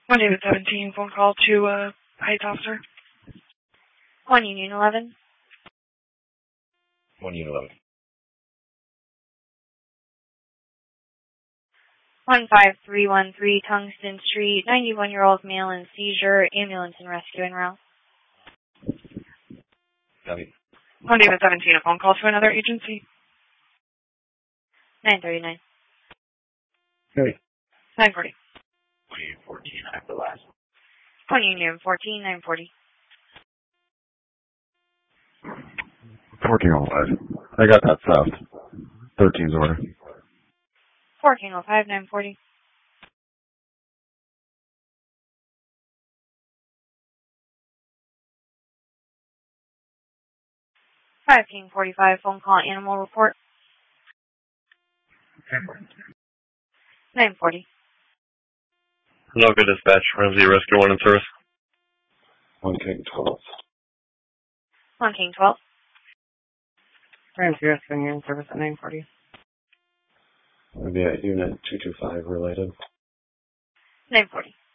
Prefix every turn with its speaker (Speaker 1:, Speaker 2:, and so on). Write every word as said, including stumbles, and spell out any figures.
Speaker 1: one David seventeen, phone call to uh, Heights Officer.
Speaker 2: one Union eleven.
Speaker 3: one Union eleven.
Speaker 2: one five three one three Tungsten Street, ninety-one-year-old male in seizure, ambulance and rescue en route.
Speaker 3: Copy.
Speaker 1: one David seventeen, a phone call to another agency.
Speaker 2: nine thirty-nine.
Speaker 3: Copy.
Speaker 1: nine forty.
Speaker 3: one Union fourteen, after last.
Speaker 2: one Union fourteen, nine forty.
Speaker 4: fourteen oh five. I got that south. thirteen's order.
Speaker 2: fourteen oh five, nine forty. fifteen forty-five, phone call animal report. nine forty.
Speaker 5: Hello, good dispatch. Ramsey Rescue One in service.
Speaker 4: one King twelve.
Speaker 2: one King twelve.
Speaker 1: Ramsey Rescue in service at nine forty.
Speaker 4: Maybe at unit two two five related.
Speaker 2: nine forty.